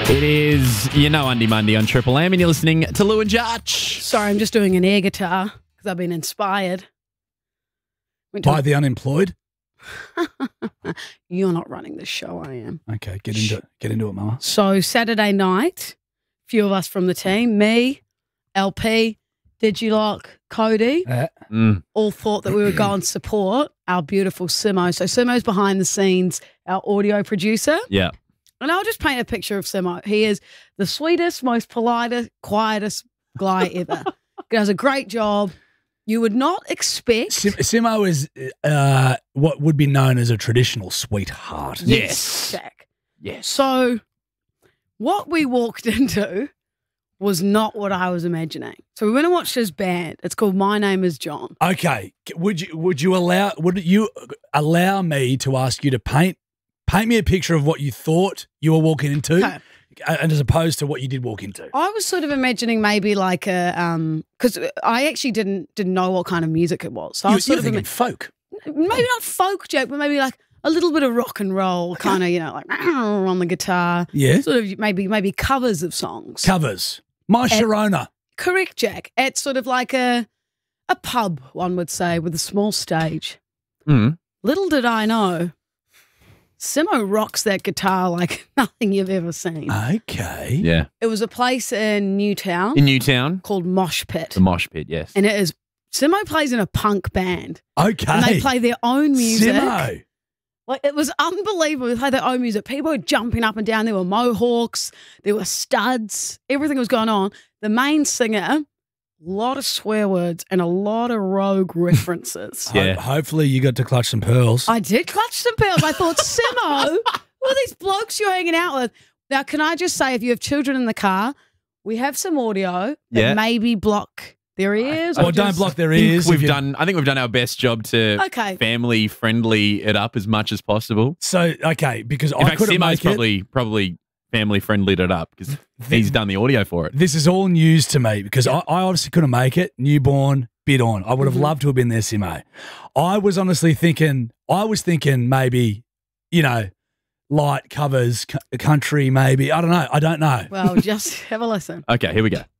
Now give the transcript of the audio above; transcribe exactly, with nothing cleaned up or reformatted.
It is, you know, Undy Monday on Triple M, and you're listening to Lou and Judge. Sorry, I'm just doing an air guitar because I've been inspired. Went to By the unemployed? You're not running this show, I am. Okay, get into it. Get into it, Mama. So Saturday night, a few of us from the team, me, L P, Digilock, Cody, Uh, Mm. all thought that we would go and support our beautiful Simo. So Simo's behind the scenes, our audio producer. Yeah. And I'll just paint a picture of Simo. He is the sweetest, most politest, quietest guy ever. He does a great job. You would not expect. Sim- Simo is uh, what would be known as a traditional sweetheart. Yes. Jack. Yes. So what we walked into was not what I was imagining. So we went and watched this band. It's called My Name is John. Okay, would you would you allow would you allow me to ask you to paint paint me a picture of what you thought you were walking into, Okay. and as opposed to what you did walk into? I was sort of imagining maybe like a um because I actually didn't didn't know what kind of music it was. So I You, was sort you're of thinking ima- folk. maybe not folk joke, but maybe like a little bit of rock and roll, kind of, you know, like on the guitar. Yeah. Sort of maybe maybe covers of songs. Covers. My Sharona. Correct, Jack. At sort of like a a pub, one would say, with a small stage. Mm. Little did I know, Simo rocks that guitar like nothing you've ever seen. Okay. Yeah. It was a place in Newtown In Newtown, called Mosh Pit. the Mosh Pit, yes. And it is, Simo plays in a punk band. Okay. And they play their own music. Simo. Like, it was unbelievable. They played their own music. People were jumping up and down. There were mohawks. There were studs. Everything was going on. The main singer, a lot of swear words and a lot of rogue references. Yeah. Ho- hopefully you got to clutch some pearls. I did clutch some pearls. I thought, Simo, who are these blokes you're hanging out with? Now, can I just say, if you have children in the car, we have some audio that Yeah. maybe block their ears. Well, or don't just- block their I think ears. if we've you- done. I think we've done our best job to Okay. family friendly it up as much as possible. So, okay, because In I fact, couldn't Simo's make it. probably probably family friendly it up because he's done the audio for it. This is all news to me because I, I obviously couldn't make it. Newborn, bid on. I would have Mhm. loved to have been there, Simo. I was honestly thinking, I was thinking maybe, you know, light covers, c- country maybe. I don't know. I don't know. Well, just have a listen. Okay, here we go.